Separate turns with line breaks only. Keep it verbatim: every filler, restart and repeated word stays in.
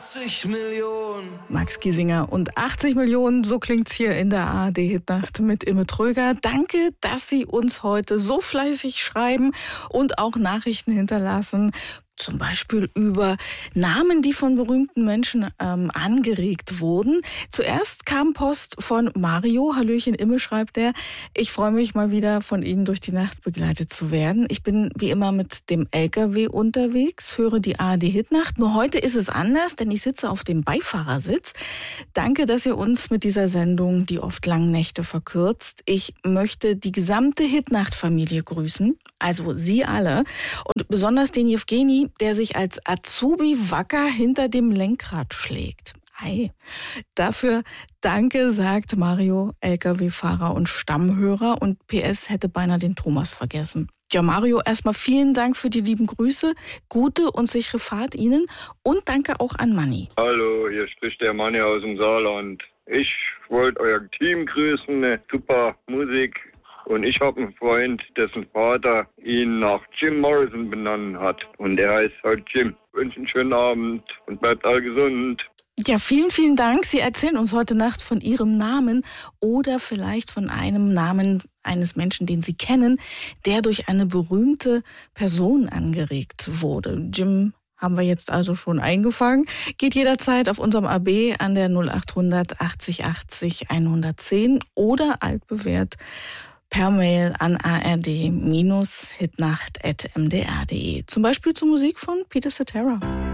achtzig Millionen.
Max Giesinger und achtzig Millionen, so klingt's hier in der A R D-Hitnacht mit Imme Tröger. Danke, dass Sie uns heute so fleißig schreiben und auch Nachrichten hinterlassen. Zum Beispiel über Namen, die von berühmten Menschen ähm, angeregt wurden. Zuerst kam Post von Mario. Hallöchen Imme, schreibt er. Ich freue mich mal wieder von Ihnen durch die Nacht begleitet zu werden. Ich bin wie immer mit dem L K W unterwegs, höre die A R D-Hitnacht. Nur heute ist es anders, denn ich sitze auf dem Beifahrersitz. Danke, dass ihr uns mit dieser Sendung die oft langen Nächte verkürzt. Ich möchte die gesamte Hitnacht-Familie grüßen, also Sie alle. Und besonders den Jewgeni, der sich als Azubi wacker hinter dem Lenkrad schlägt. Ei. Dafür danke, sagt Mario, L K W-Fahrer und Stammhörer. Und P S hätte beinahe den Thomas vergessen. Ja, Mario, erstmal vielen Dank für die lieben Grüße. Gute und sichere Fahrt Ihnen. Und danke auch an Manni.
Hallo, hier spricht der Manni aus dem Saarland. Ich wollte euer Team grüßen. Super Musik. Und ich habe einen Freund, dessen Vater ihn nach Jim Morrison benannt hat. Und er heißt halt Jim. Ich wünsche einen schönen Abend und bleibt all gesund.
Ja, vielen, vielen Dank. Sie erzählen uns heute Nacht von Ihrem Namen oder vielleicht von einem Namen eines Menschen, den Sie kennen, der durch eine berühmte Person angeregt wurde. Jim haben wir jetzt also schon eingefangen. Geht jederzeit auf unserem A B an der null achthundert achtzig achtzig hundertzehn oder altbewährt per Mail an a r d Bindestrich hitnacht at m d r punkt d e. Zum Beispiel zur Musik von Peter Cetera.